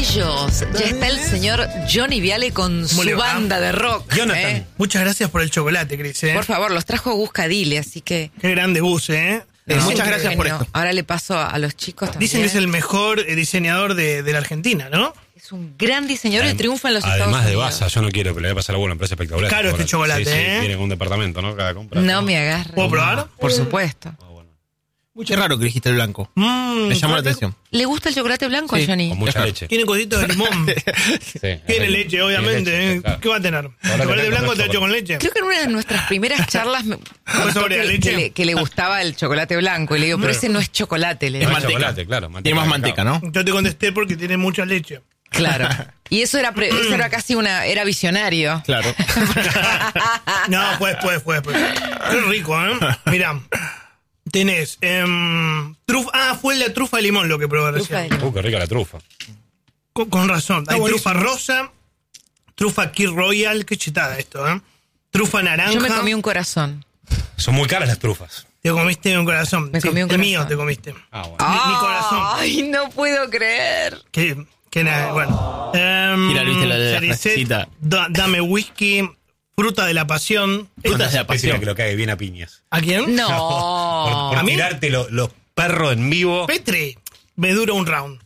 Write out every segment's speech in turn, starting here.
ellos. Ya está el señor Johnny Viale con su banda de rock. Jonathan, muchas gracias por el chocolate, Cris. Por favor, los trajo Gus Cadile, así que... Qué grande Gus, muchas gracias por esto. Ahora le paso a los chicos también. Dicen que es el mejor diseñador de la Argentina, ¿no? Es un gran diseñador y triunfa en los Estados Unidos. Además de Baza, yo no quiero, pero le voy a pasar a una empresa espectacular. Caro este chocolate, sí, tiene un departamento, ¿no? Cada compra. No me agarre. ¿Puedo probar? Por supuesto. Mucho raro que dijiste el blanco. Me llamó la atención. ¿Le gusta el chocolate blanco, Sí, Johnny? Con mucha leche. Tiene cositos de limón. Sí, Tiene leche, obviamente. Tiene leche, claro. ¿Qué va a tener? Chocolate ¿Chocolate blanco blanco está hecho con leche? Creo que en una de nuestras primeras charlas me ¿Fue sobre la leche? que le gustaba el chocolate blanco. Y le digo, pero ese no es chocolate. Le Es digo. manteca. chocolate, claro. Tiene más manteca, ¿no? Yo te contesté porque tiene mucha leche. Claro. Y eso era casi era visionario. Claro. No, pues. Qué rico, ¿eh? Mirá. Tenés trufa. Fue la trufa de limón lo que probé Trufa de recién. limón. Qué rica la trufa. Con razón. Hay buenísimo. trufa rosa, trufa Kir Royal. Qué chetada esto, ¿eh? Trufa naranja. Yo me comí un corazón. Son muy caras las trufas. Te comiste un corazón. Me comí un El corazón. mío te comiste. Ah, bueno. Mi corazón. Ay, no puedo creer. Que nada, bueno. Mira, viste la de la Cerizet, frasecita. Dame whisky, fruta de la pasión. Frutas de la pasión. Que lo cae bien a piñas. ¿A quién? No. Por ¿A mí? tirarte los perros en vivo. Petri. Me dura un round.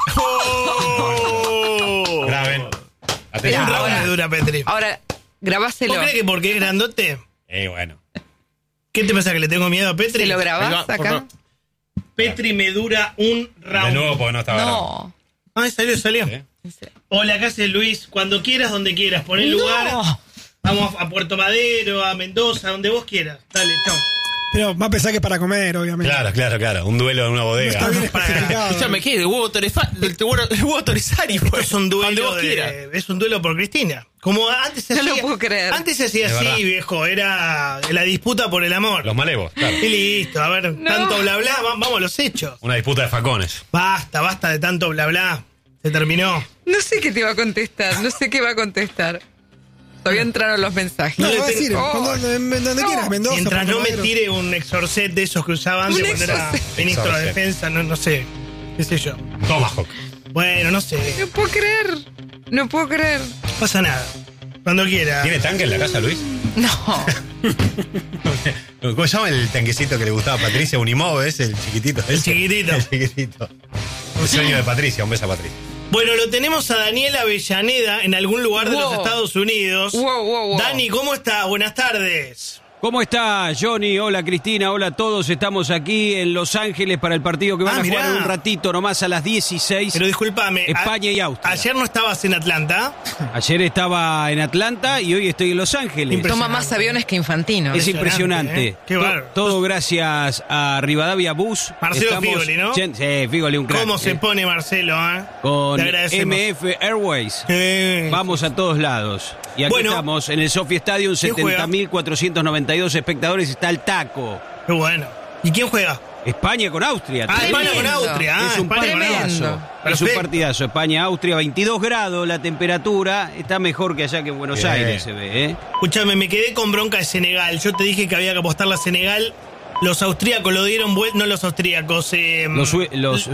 Graben. Un Atención. Mira, round me dura Petri. Ahora, grabáselo. ¿Vos crees que porque es grandote? Bueno. ¿Qué te pasa, que le tengo miedo a Petri? ¿Se lo grabás Ahí va, por acá? favor. Petri me dura un round. De nuevo porque no estaba grabado. No. Ay, salió. ¿Sí? Hola, acá es Luis. Cuando quieras, donde quieras. Pon el lugar. Vamos a Puerto Madero, a Mendoza, donde vos quieras. Dale, chao. Pero va a pensar que es para comer, obviamente. Claro. Un duelo en una No bodega. está bien especificado. Escúchame, ¿qué? El huevo Toresari, Esto es un Donde duelo vos quieras. es un duelo por Cristina. Como antes se No hacía. lo puedo creer. Antes se hacía Es así, verdad. viejo. Era la disputa por el amor. Los malevos, claro. Y listo, a ver, tanto bla bla, vamos a los hechos. Una disputa de facones. Basta de tanto bla bla. Se terminó. No sé qué te va a contestar. No sé qué va a contestar. Todavía entraron los mensajes. No, le va a tengo- decir, Oh. donde quieras, Mendoza. Mientras no me Puerto Madero. tire un exorcet de esos que usaba antes Un cuando era exorcet. ministro de Exorcet. defensa, no sé. ¿Qué sé yo? Tomahawk. Bueno, no sé. No puedo creer. No puedo creer. No pasa nada. Cuando quiera. ¿Tiene tanque en la casa, Luis? No. ¿Cómo se llama el tanquecito que le gustaba a Patricia? Unimove, es el chiquitito. El chiquitito. El chiquitito. El sueño de Patricia, un beso a Patricia. Bueno, lo tenemos a Daniel Avellaneda en algún lugar de los Wow. Estados Unidos. Wow. Dani, ¿cómo estás? Buenas tardes. ¿Cómo está Johnny? Hola Cristina, hola a todos. Estamos aquí en Los Ángeles para el partido que van a mirá. jugar en un ratito nomás a las 16. Pero discúlpame. España y Austria. Ayer no estabas en Atlanta. Ayer estaba en Atlanta y hoy estoy en Los Ángeles. Toma más aviones que Infantino. Es impresionante. ¿eh? Qué bárbaro. Todo gracias a Rivadavia Bus. Marcelo Figoli, ¿no? Sí, Figoli, un crack. ¿Cómo se pone Marcelo, Con Te agradecemos. MF Airways. Sí. Vamos a todos lados. Y aquí Bueno. estamos en el Sophie Stadium, ¿Quién juega? 70.492 espectadores. Está el taco. Qué bueno. ¿Y quién juega? España con Austria. España con Tremendo. Austria. Es un España con tremendo. Austria. Es un Perfecto. partidazo. España-Austria, 22 grados la temperatura. Está mejor que allá que en Buenos Bien. Aires se ve, ¿eh? Escúchame, me quedé con bronca de Senegal. Yo te dije que había que apostarle a Senegal. Los austríacos lo dieron vuelta. No los austríacos. Los belgas.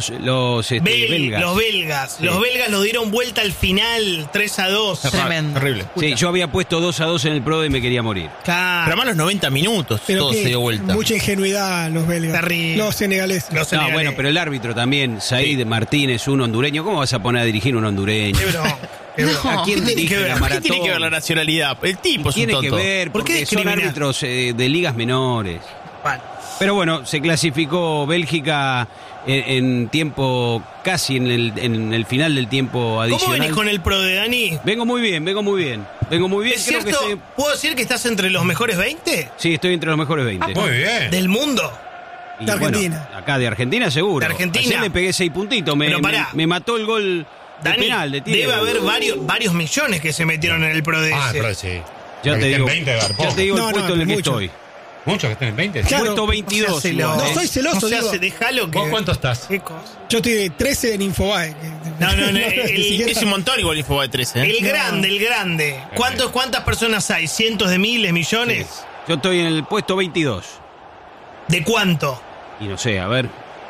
Los belgas. Sí. Los belgas lo dieron vuelta al final, 3-2. Tremendo. Terrible. Sí, yo había puesto 2-2 en el Pro y me quería morir. Claro. Pero además los 90 minutos Pero todo que se dio vuelta. mucha ingenuidad los belgas. Terrible. Los senegaleses. Los No, senegaleses. bueno, pero el árbitro también, Said Martínez, un hondureño. ¿Cómo vas a poner a dirigir un hondureño? Qué bronca, qué bronca. ¿A quién ¿Qué tiene dirige que ver? la ¿Qué maratón? tiene que ver la nacionalidad? El tipo es un Tiene tonto. que ver, ¿Por qué porque son discriminar? árbitros de ligas menores. Bueno. Pero bueno, se clasificó Bélgica en tiempo, casi en el final del tiempo ¿Cómo adicional. venís con el pro de Dani? Vengo muy bien. ¿Es Creo que cierto? estoy, ¿Puedo decir que estás entre los mejores 20 sí, estoy entre los mejores 20. Muy bien. del mundo? Y De Argentina. bueno, acá de Argentina seguro. De Argentina. Ayer le pegué 6 puntitos. Pero pará. Me mató el gol de Dani, penal de tiro. debe haber varios millones que se metieron en el pro de ese. Pero sí. Ya te digo, 20 de Garpón. ya te digo No, el puesto en el que mucho. estoy. ¿Muchos que estén en 20? Claro. Puesto 22. No seas igual, celoso. No soy celoso, No se digo. hace, déjalo que... ¿Vos cuánto estás? ¿Qué cosa? Yo estoy de 13 en Infobae. No, Ni siquiera- Es un montón igual Info de 13, ¿eh? El grande. ¿Cuántas personas hay? ¿Cientos de miles, millones? Yo estoy en el puesto 22. ¿De cuánto? Y no sé, a ver.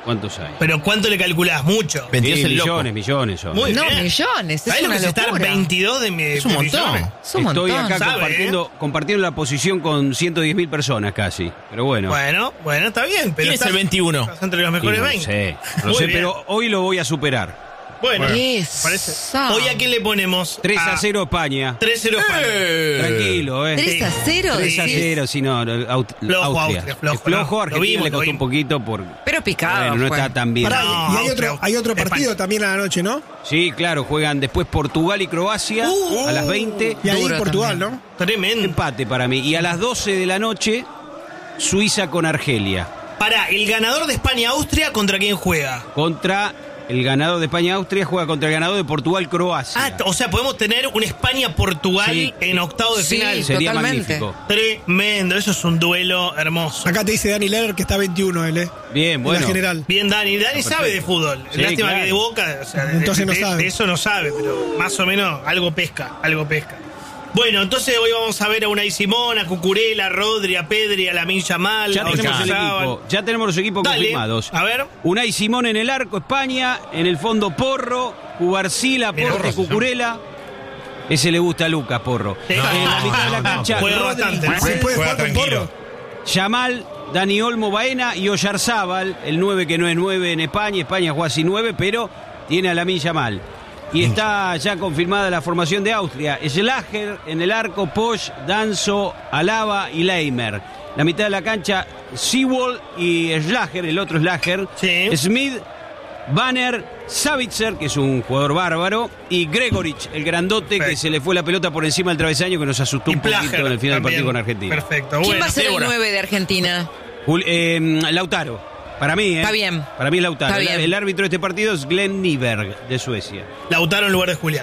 ¿Cuántos hay? Pero ¿cuánto le calculás? Mucho. 22 Sí, el loco. millones son. Muy No, bien. millones. Es ¿Sabés lo una que es estar locura. 22 de Es un montón. millones? Es un Estoy montón. acá ¿Sabe, compartiendo la posición con 110.000 personas casi. Pero bueno. Bueno, está bien. Pero ¿Quién es estás- el 21? Estás entre los Y mejores no 20. sé, no Muy sé, bien. pero hoy lo voy a superar. Bueno, Esa. parece. ¿Hoy a quién le ponemos? 3-0 España. 3-0 España. Tranquilo, 3-0. 3-0, si no, Flojo Austria. Austria, flojo, Flojo, no. Argentina Lo le costó vimos. un poquito por... Pero picado. Bueno, no fue. está tan bien. Pará, No, y Austria, hay otro partido España. también a la noche, ¿no? Sí, claro, juegan después Portugal y Croacia a las 20. Y ahí Duro Portugal, también. ¿no? Tremendo. Empate para mí. Y a las 12 de la noche, Suiza con Argelia. Para el ganador de España-Austria, ¿contra quién juega? Contra el ganador de España-Austria, juega contra el ganador de Portugal-Croacia. Ah, o sea, podemos tener un España-Portugal Sí. en octavo de Sí. final. Sería totalmente. magnífico. Tremendo, eso es un duelo hermoso. Acá te dice Dani Lerner que está 21 él, Bien, en bueno. la general. Bien, Dani sabe de fútbol. Sí, Lástima claro. que de Boca, o sea, Entonces no sabe. de eso no sabe, pero más o menos algo pesca. Bueno, entonces hoy vamos a ver a Unai Simón, a Cucurella, a Rodri, a Pedri, a Lamine Yamal, Ya a tenemos el Oyarzabal. equipo. Ya tenemos los equipos Dale, confirmados. a ver. Unai Simón en el arco, España. En el fondo, Porro. Cubarsila, Mirá, Porro, Porro, Cucurella. Ese le gusta a Lucas, Porro. Sí. En la mitad de la no, cancha, juega Rodri, bastante. ¿Se puede Juega jugar con tranquilo. Porro? Yamal, Dani Olmo, Baena y Oyarzábal, el 9 que no es 9 en España. España juega sin 9, pero tiene a Lamine Yamal. Y está ya confirmada la formación de Austria. Schlager en el arco, Posch, Danso, Alaba y Leimer. La mitad de la cancha, Seawall y Schlager, el otro Schlager. Sí. Smith, Banner, Savitzer, que es un jugador bárbaro, y Gregorich, el grandote que Perfecto. se le fue la pelota por encima del travesaño, que nos asustó Y un poquito Plager en el final del partido también. con Argentina. Perfecto, ¿Quién bueno. va a ser el Débora. 9 de Argentina? Lautaro. Para mí, Está bien. Para mí es Lautaro. Está bien. El árbitro de este partido es Glenn Nyberg, de Suecia. Lautaro en lugar de Julián.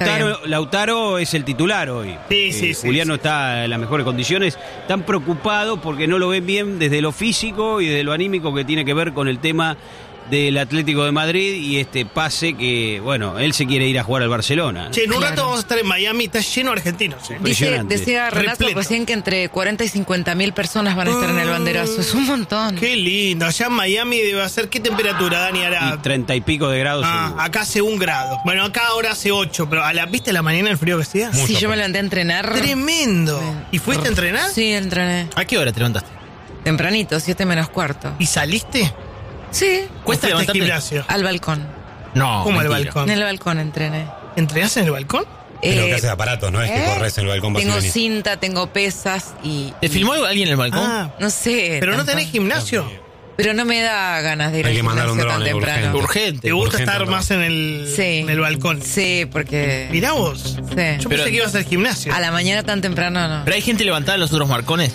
Lautaro es el titular hoy. Sí. Julián no está en las mejores condiciones. Están preocupados porque no lo ven bien desde lo físico y desde lo anímico, que tiene que ver con el tema del Atlético de Madrid y este pase que, bueno, él se quiere ir a jugar al Barcelona. Che, en un Claro. rato vamos a estar en Miami, está lleno de argentinos. Impresionante. Decía Renato Repleto. recién que entre 40 y 50.000 personas van a estar en el banderazo. Es un montón. Qué lindo. Allá en Miami debe ser. ¿Qué temperatura, Dani? Y Hará. 30 y pico de grados. seguro. Acá hace 1 grado. Bueno, acá ahora hace 8, pero ¿viste a la mañana el frío que hacía? Sí, yo me levanté a entrenar. Tremendo. ¿Y fuiste a entrenar? Sí, entrené. ¿A qué hora te levantaste? Tempranito, 7 menos cuarto. ¿Y saliste? Sí, ¿Cuesta ¿O fuiste al levantarte? gimnasio? al balcón. No. ¿Cómo al mentira. balcón? En el balcón entrené. ¿Entrenás en el balcón? Pero que haces aparatos, no es que corres en el balcón vas y Tengo venís. cinta, tengo pesas y... ¿Te filmó alguien en el balcón? Ah, No sé. pero no tanto. tenés gimnasio. Pero no me da ganas de ir Hay al que mandar un gimnasio tan dron, temprano. Urgente. ¿Te gusta Urgente, estar ¿no? más en el balcón? Sí, porque... Mirá vos. Sí. Yo Pero- pensé que ibas al gimnasio. A la mañana tan temprano no. ¿Pero hay gente levantada en los otros balcones?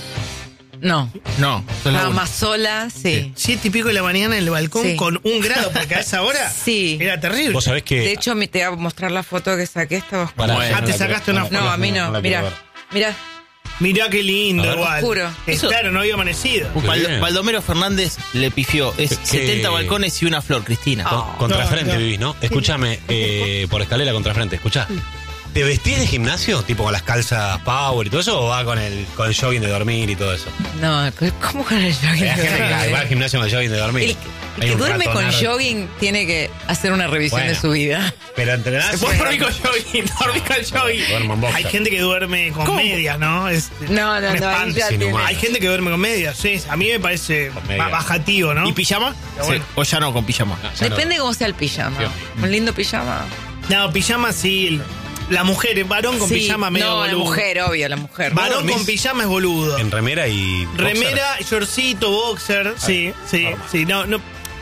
No. No. sos la Estaba única. más sola, sí. 7 y pico de la mañana en el balcón Sí. con 1 grado, porque a esa hora Sí. era terrible. Vos sabés que. De hecho, te voy a mostrar la foto que saqué. Estaba oscura. Pará, Ah, yo te la sacaste quiero- una foto. No, a mí la no. quiero Mira, ver. mira. Mirá qué lindo, A ver. igual. Oscuro. Claro, no había amanecido. Qué bien. Baldomero Fernández le pifió. Es Que- 70 balcones y una flor, Cristina. Contrafrente No, no. vivís, ¿no? Escúchame, por escalera contrafrente, escuchá. ¿Te vestís de gimnasio? Tipo con las calzas power y todo eso, o va con el jogging de dormir y todo eso? No, ¿cómo con el jogging? Hay gente que va al gimnasio con el jogging de dormir. El Hay que un duerme con ratonar. jogging tiene que hacer una revisión Bueno. de su vida. Pero entrenás. Vos dormís con jogging, dormís con jogging. Duermo en boxer. Hay gente que duerme con medias, ¿no? Es No, un ahí espanto. ya sin tiene. humano. Hay gente que duerme con medias, sí. A mí me parece Con medias. bajativo, ¿no? ¿Y pijama? Pero bueno. O ya no con pijama. Ya no. Depende cómo sea el pijama. Un lindo pijama. No, pijama sí. La mujer, varón con Sí, pijama medio no, la boludo. mujer, obvio, la mujer. Varón ¿Dormís? con pijama es boludo. En remera y. boxer. Remera, shortcito, boxer, sí. No.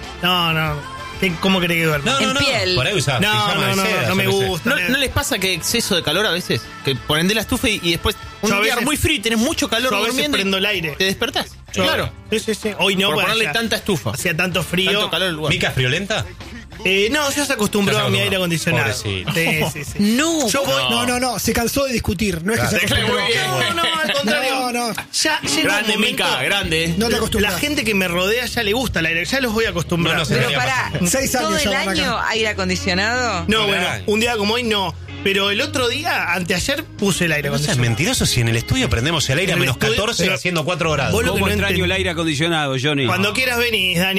¿Cómo querés que duerma? En piel. Por ahí usás No, pijama de seda, no yo me qué sé. gusta. ¿No les pasa que exceso de calor a veces? Que ponen de la estufa y después un Yo a día veces- muy frío y tenés mucho calor yo a veces durmiendo y prendo el aire. te despertás. Yo- Claro. Sí. Hoy no, Por porque ponerle hacía- tanta estufa. Hacía tanto frío. Tanto calor el lugar. ¿Mica es friolenta? No, ya se acostumbró Ya se a mi acostumbró. aire acondicionado. Pobrecito. Sí. No. Yo voy. No, se cansó de discutir. No es que se acostumbró. No, al contrario. No. Ya llega Grande, un momento. Mica, grande. No te acostumbras. La gente que me rodea ya le gusta el aire. Ya los voy a acostumbrar. No, no sé. Pero debería para, pasar. 6 años todo el ya van acá. año aire acondicionado. No, Hola. bueno, un día como hoy no. Pero el otro día, anteayer, puse el aire No seas acondicionado. mentiroso si en el estudio prendemos el aire a En el menos estudio, 14 pero- haciendo 4 grados. Vos lo que ¿Cómo no extraño entendí- el aire acondicionado, Johnny? Cuando quieras venís, Dani.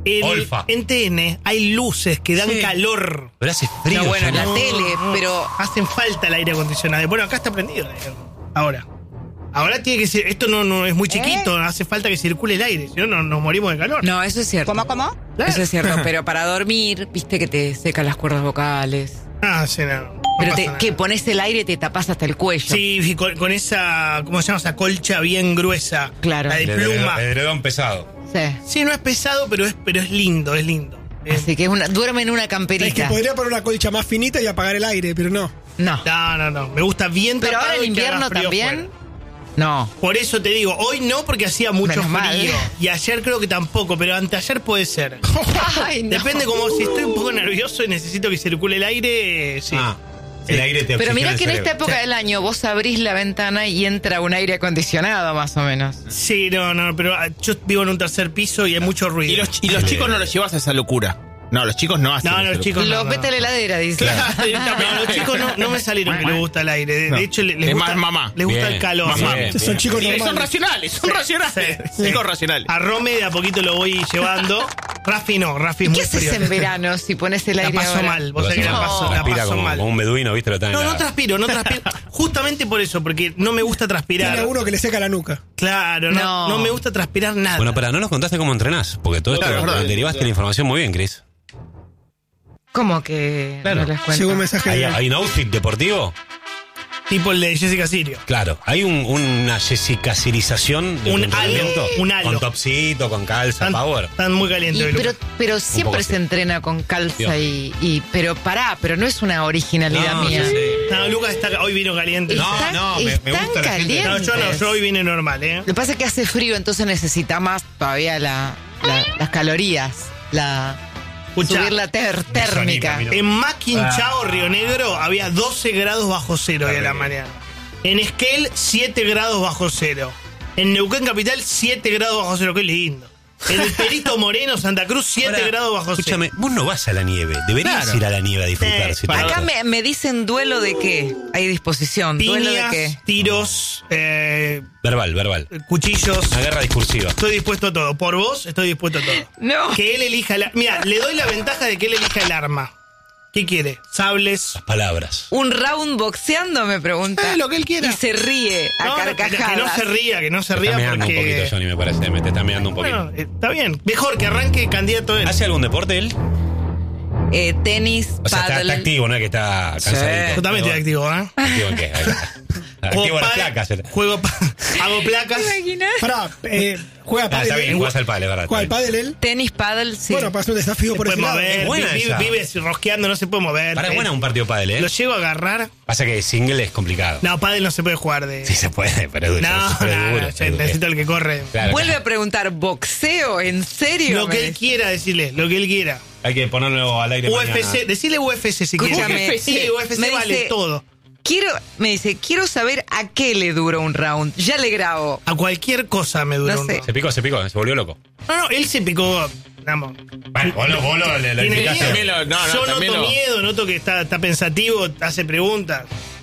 Olfa. En TN hay luces que dan Sí. calor. Pero hace frío. No, bueno, en ya. la tele, pero Hacen falta el aire acondicionado. Bueno, acá está prendido el aire. Ahora tiene que ser. Esto no es muy chiquito. Hace falta que circule el aire. Si no, nos morimos de calor. no, eso es cierto. ¿Cómo? Claro. Eso es cierto, pero para dormir, viste que te secan las cuerdas vocales. Ah, sí, no. Pero pasa nada. que pones el aire y te tapas hasta el cuello. Sí, con esa. ¿Cómo se llama? Esa colcha bien gruesa. Claro. La de El pluma. edredón pesado. Sí. Sí, no es pesado, pero es lindo, es lindo. Así que duerme en una Es que camperita. podría poner una colcha más finita y apagar el aire, pero no. No. No. Me gusta bien Pero tapado ahora en y que haga invierno frío también. afuera. No. Por eso te digo, hoy no porque hacía mucho Menos mal. frío. Y ayer creo que tampoco, pero anteayer puede ser. Ay, no. Depende como si estoy un poco nervioso y necesito que circule el aire, sí. Ah, el aire te Pero oxigena mira que en el esta cerebro. época del año vos abrís la ventana y entra un aire acondicionado más o menos. Sí, no, pero yo vivo en un tercer piso y hay mucho ruido. Y los chicos no los llevas a esa locura. No, los chicos no hacen No, esa los locura. chicos Lo no. vete a la heladera, dice. No, los chicos no me salieron que les gusta el aire. De No. hecho, les Es gusta, más mamá. les gusta Bien, el calor. bien, Mamá. bien. Son chicos Sí, son normales. racionales, Sí. Chicos racionales. A Rome de a poquito lo voy llevando. Rafi no, Rafi es ¿Qué muy haces frío. en verano si pones el La aire paso ahora? mal, vos sabés que la paso Transpira como mal. un beduino, ¿viste? Lo está en No, la- no transpiro. Justamente por eso, porque no me gusta transpirar. Tiene uno que le seca la nuca. Claro, No. no me gusta transpirar nada. Bueno, pero no nos contaste cómo entrenás, porque todo Claro, esto verdad. derivaste la información muy bien, Chris. ¿Cómo que Claro. no les cuento? Llegó un mensaje ¿Hay, de... hay un outfit deportivo? Tipo el de Jessica Sirio. Claro. ¿Hay una jessicacirización de Un tu entrenamiento? halo, un halo. Con topsito, con calza, power. Están muy calientes. Y, hoy, Lucas. pero siempre así. se entrena con calza Dios. pero pero no es una originalidad No, mía. sí. No, Lucas hoy vino caliente. Están- me están gusta la gente. No, calientes. yo hoy vine normal, Lo que pasa es que hace frío, entonces necesita más todavía las calorías, Escuchá, subir la térmica. Sonita, En Maquinchao, Río Negro, había 12 grados bajo cero hoy a la mañana. En Esquel, 7 grados bajo cero. En Neuquén Capital, 7 grados bajo cero. Qué lindo. En el Perito Moreno, Santa Cruz, 7 Ahora, grados bajo cero. Escúchame, vos no vas a la nieve. Deberías Claro. ir a la nieve a disfrutar. Sí, si te para- Acá gusta. me dicen duelo de qué. Hay disposición. ¿Duelo de Piñas, qué? tiros, Verbal. cuchillos. Una guerra discursiva. Estoy dispuesto a todo. Por vos, estoy dispuesto a todo. No. Que él elija el Mira, le doy la ventaja de que él elija el arma. ¿Qué quiere? Sables. Las palabras. Un round boxeando, me pregunta. Lo que él quiera. Y se ríe a No, que carcajadas. no se ría, que no se Te ría está meando un porque. poquito, Johnny, me parece. Me te está meando un poquito. Bueno, está bien. Mejor que arranque candidato él. ¿Hace algún deporte él? Tenis, O sea, está paddle. activo, ¿no es que está cansadito? Yo también estoy activo, ¿eh? ¿Activo en qué? Activo en las placas. Hago placas. Pará, juega Ah, está pádel. bien, él. jugás al pádel, es verdad. ¿Juega al está bien. pádel él? Tenis, paddle, sí. Bueno, para hacer un desafío Se por puede ese lado. mover. Es buena esa. Vive rosqueando, no se puede mover. Para, es buena un partido pádel, ¿eh? Lo llego a agarrar. Pasa que single es complicado. No, pádel no se puede jugar de. Sí se puede, pero es duro. No, pero es no, duro, no, es duro. necesito el que corre. Claro, Vuelve claro. a preguntar, ¿boxeo? ¿En serio? Lo que él quiera, decirle, lo que él quiera. Hay que ponerlo al aire UFC, mañana. decirle UFC si Escúchame. quiere. Sí, UFC Me vale dice- todo. Me dice, quiero saber a qué le dura un round. Ya le grabo. A cualquier cosa me dura No un sé. round. Se picó, se volvió loco. No, él se picó. Vamos. Bueno, vos lo Tiene explicaste. miedo. Yo noto miedo, noto que está pensativo, hace preguntas.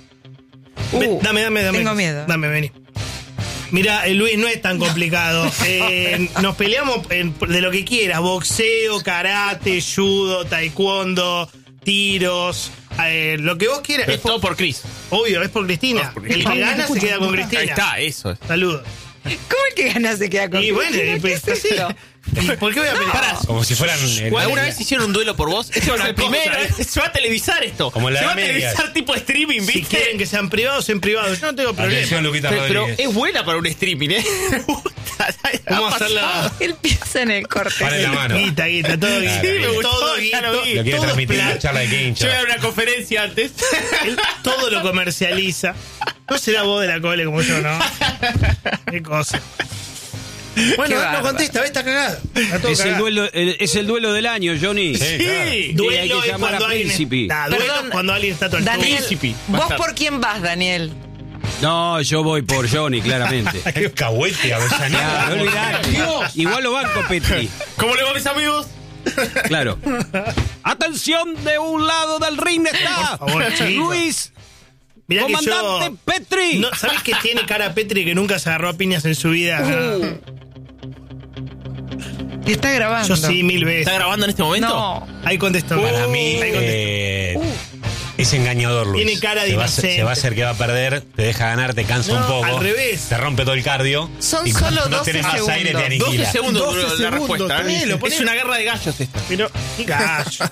Dame. Tengo miedo. Dame, vení. Mira, Luis, no es tan complicado. Nos peleamos de lo que quieras: boxeo, karate, judo, taekwondo, tiros, lo que vos quieras. Es todo por Chris. Obvio, es por Cristina. El que gana se queda con Cristina. Ahí está, eso. Saludos. ¿Cómo el que gana se queda con Y bueno, Cristina? ¿Qué pues, es así. eso? ¿Y ¿Por qué voy a pelear? Como si fueran. ¿Alguna vez hicieron un duelo por vos? Este va a ser el Una cosa, primero. Se va a televisar esto. Como la Se va a Edad Media. televisar tipo streaming, Si ¿viste? quieren que sean privados, en privados. Yo no tengo problema. Atención, Luquita Pero Rodríguez. es buena para un streaming, ¿eh? Me gusta. Vamos a hacerla. Él piensa en el corte. Para la mano. Guita, todo guita. Sí, me gustó, todo ya lo vi. Lo quiere todo es transmitir en la plata. charla de Yo quincha. voy a una conferencia antes. Él todo lo comercializa. No será vos de la cole como yo, ¿no? Qué cosa. Bueno, Qué no bárbaro. contesta, ¿ves? Está cagado. Está todo Es el, cagado. es el duelo del año, Johnny. Sí, claro. Y hay Duelo que es llamar cuando a alguien. Príncipe. Duelo Perdón, es cuando alguien está todo el Daniel, Príncipe. ¿vos Bastardo. por quién vas, Daniel? No, yo voy por Johnny, claramente. Qué cahuete, Avellaneda. Claro, no olvidate. Igual lo banco, Petri. ¿Cómo le va, mis amigos? Claro. Atención, de un lado del ring está Por favor, chico. Luis, Mirá que comandante yo. Petri. No, ¿sabés que tiene cara Petri que nunca se agarró a piñas en su vida? Y está grabando. Yo sí, 1000 veces. ¿Está grabando en este momento? No. Ahí contestó. Para mí Ahí contestó. es engañador, Luis. Tiene cara de se inocente. va a hacer que va a perder, te deja ganar, te cansa No, un poco. al revés. Te rompe todo el cardio. Son y solo cuando no 12 tenés más aire, te segundos. aniquila. 12 segundos 12 duró la segundos, respuesta. te dice. Lo ponés- Es una guerra de gallos esta. Pero, qué gallo.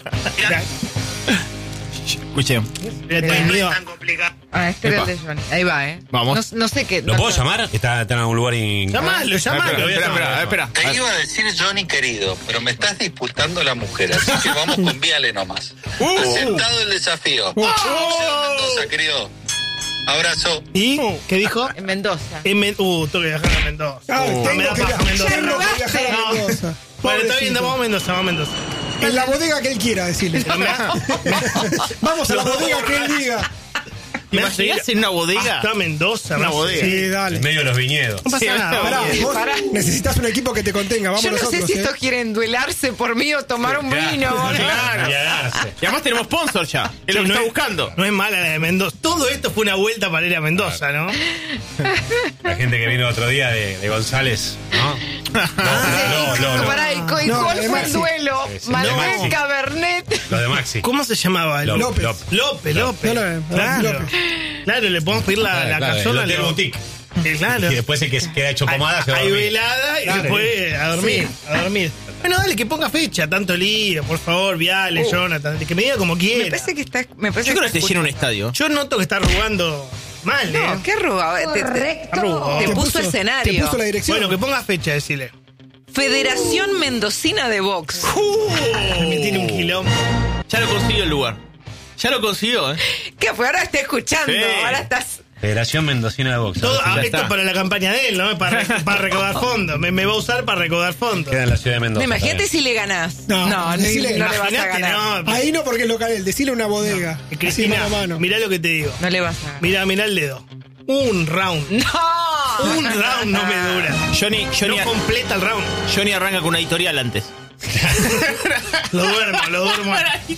Escuché. Tan complicado. Ah, este era el de Johnny. Ahí va, Vamos. No sé qué. ¿Lo puedo llamar? Está en algún lugar Llamalo. Espera. Te iba a decir Johnny querido, pero me estás disputando la mujer, así que vamos con Viale nomás. Aceptado el desafío. José Mendoza, querido. Abrazo. ¿Y qué dijo? En Mendoza. Tengo que viajar a Mendoza. Tengo me da que paja viajar. Mendoza. Tengo que viajar a No. Mendoza. Bueno, está bien, Pobrecito. vamos a Mendoza. En la bodega que él quiera, decirle. Vamos a la bodega que él diga. ¿Te imaginas en una bodega? Hasta Mendoza. Una no sé. bodega. Sí, dale. En medio de los viñedos. No pasa Sí, nada. Pará, vamos. vos Pará. necesitas un equipo que te contenga. Vamos Yo no nosotros. sé si estos quieren duelarse por mí o tomar un vino. Claro. Y a darse. Y además tenemos sponsor ya. Es lo que No está es- buscando. No es mala la de Mendoza. Todo esto fue una vuelta para ir a Mendoza, ¿no? La gente que vino otro día de González, ¿no? No. Pará, ¿y No, cuál de fue el Maxi. duelo? Sí, sí, de Malbec, Maxi. Cabernet. Los de Maxi. ¿Cómo se llamaba? López. López. No, Claro. López. Claro, le podemos pedir la Claro, el casona. Hotel Boutique. Claro. Y después el que queda hecho pomada se va a Hay dormir. velada y Claro. después a dormir. Bueno, dale, que ponga fecha, tanto lío, por favor, Viale, Jonathan, que me diga como Me quiera. parece que está. Yo creo que se llena un estadio. Yo noto que está robando mal, No, qué arrugado. Arrugado. Te puso escenario. Te puso la dirección. Bueno, que ponga fecha, decile. Federación Mendocina de Box. Me tiene un quilombo. Ya lo consiguió el lugar. Ya lo consiguió, ¿eh? ¿Qué fue? Ahora está escuchando. Sí. Ahora estás. Federación Mendocina de Box. Todo, ya esto está. es para la campaña de él, ¿no? Para recaudar fondos. Me va a usar para recaudar fondos. Queda en la ciudad de Mendoza. Imagínate también. si le ganás. No, decile, no le vas a Imaginate, ganar. no. Ahí no porque es local él. Decile una bodega. Así, Cristina, mano a mano. mirá lo que te digo. No le vas a ganar. Mirá el dedo. Un round. ¡No! Un round no me dura. Johnny No completa el round. arranca con una editorial antes. Lo duermo.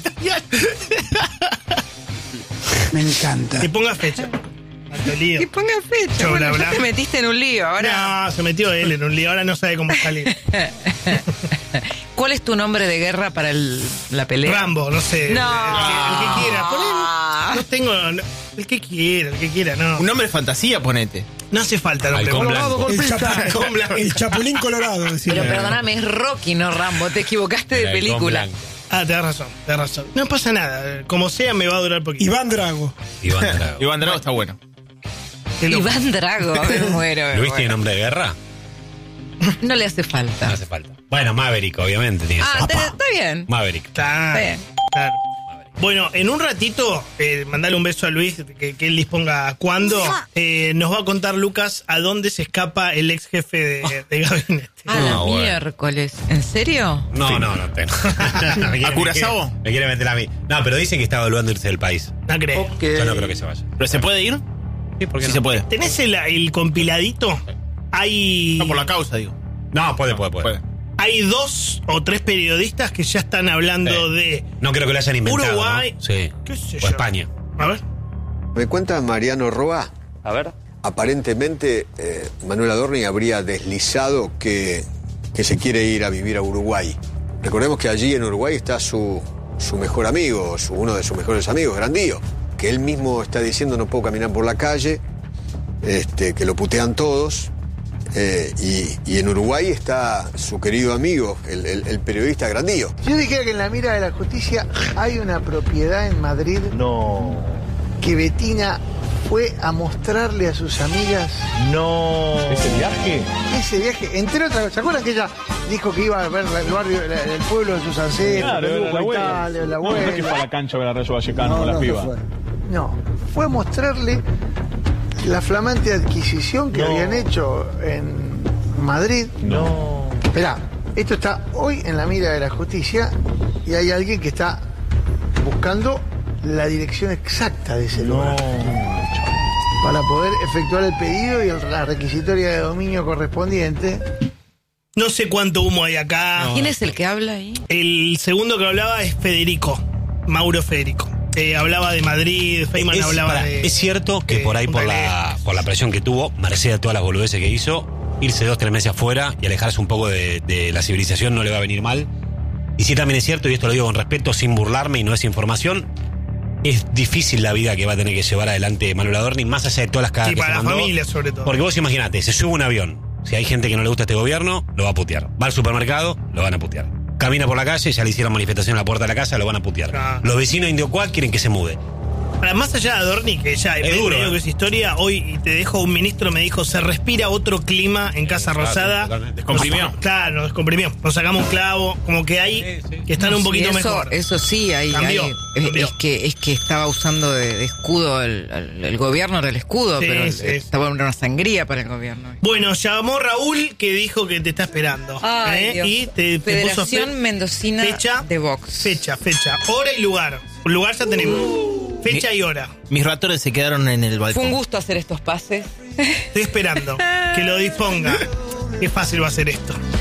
Me encanta. Que ponga fecha. Tanto lío. Que ponga fecha. Yo, Bueno, bla, ya bla. te metiste en un lío. Ahora. No, se metió él en un lío. Ahora no sabe cómo salir. ¿Cuál es tu nombre de guerra para la pelea? Rambo, no sé. No. El que quiera. Poné- no tengo. El que quiera, no. Un nombre de fantasía, ponete. No hace falta nombre. Halcón Colorado, blanco. golpista. El Chapulín Colorado. Decile. Pero perdóname, es Rocky, no Rambo. Te equivocaste de El halcón película. blanco. Tenés razón. No pasa nada. Como sea, me va a durar poquito. Iván Drago. Iván Drago. Iván Drago está bueno. Qué loco. Iván Drago, me muero. ¿Luis tiene nombre de guerra? No le hace falta. No hace falta. Bueno, Maverick, obviamente. Tiene Ah, que ser. está bien. Maverick. Está Bien. claro. Bueno, en un ratito, mandale un beso a Luis, que él disponga cuándo. Nos va a contar Lucas a dónde se escapa el ex jefe de gabinete. A la bueno. miércoles. ¿En serio? No tengo. ¿A Curazao? Me quiere meter a mí. No, pero dicen que está evaluando irse del país. No creo. Yo no creo que se vaya. ¿Pero se puede ir? Sí, ¿por qué Sí no? se puede. ¿Tenés el compiladito? Hay. No, por la causa, digo. No, puede. Hay 2 o 3 periodistas que ya están hablando de No creo que lo hayan inventado. Uruguay. ¿no? Sí. ¿Qué sé O yo? España. A ver. Me cuenta Mariano Roa. A ver. Aparentemente, Manuel Adorni habría deslizado que se quiere ir a vivir a Uruguay. Recordemos que allí en Uruguay está su mejor amigo, uno de sus mejores amigos, Grandío, que él mismo está diciendo no puedo caminar por la calle, que lo putean todos. Y en Uruguay está su querido amigo, el periodista Grandío. Yo dijera que en la mira de la justicia hay una propiedad en Madrid que Betina fue a mostrarle a sus amigas. Ese viaje, entre otras cosas. ¿Se acuerdan que ella dijo que iba a ver el barrio, el pueblo de sus ancestros? La abuela. No es que fue a la cancha de la Rayo Vallecano con las pibas. No, fue a mostrarle la flamante adquisición que habían hecho en Madrid. Esperá, esto está hoy en la mira de la justicia y hay alguien que está buscando la dirección exacta de ese lugar para poder efectuar el pedido y la requisitoria de dominio correspondiente. No sé cuánto humo hay acá. ¿Quién es el que habla ahí? El segundo que hablaba es Federico, Mauro Federico. Hablaba de Madrid, Feynman hablaba de... Es cierto que por ahí, Punta por la presión que tuvo, merced a todas las boludeces que hizo, irse 2-3 meses afuera y alejarse un poco de la civilización no le va a venir mal. Y sí también es cierto, y esto lo digo con respeto, sin burlarme y no es información, es difícil la vida que va a tener que llevar adelante Manuel Adorni, más allá de todas las cagadas Sí, que para se la mandó. familia sobre todo. Porque vos imaginate, se sube un avión, si hay gente que no le gusta este gobierno, lo va a putear. Va al supermercado, lo van a putear. Camina por la calle, ya le hicieron manifestación a la puerta de la casa, lo van a putear. Claro. Los vecinos de Indiocuá quieren que se mude. Ahora, más allá de Adorni, que ya Es duro, que es historia, hoy te dejo, un ministro me dijo, se respira otro clima en Casa Rosada. Totalmente. Descomprimió. Claro, nos descomprimió. Nos sacamos un clavo, como que hay que están un poquito Sí, eso, mejor. Eso sí, Cambió. es que estaba usando de escudo el gobierno era el escudo, Sí, pero sí. estaba una sangría para el gobierno. Bueno, llamó Raúl que dijo que te está esperando. Ay, Dios. Y te puso Federación Mendocina fecha de Vox. Fecha, hora y lugar. Lugar ya tenemos. Fecha y hora. Mis ratores se quedaron en el balcón. Fue un gusto hacer estos pases. Estoy esperando que lo disponga. Qué fácil va a ser esto.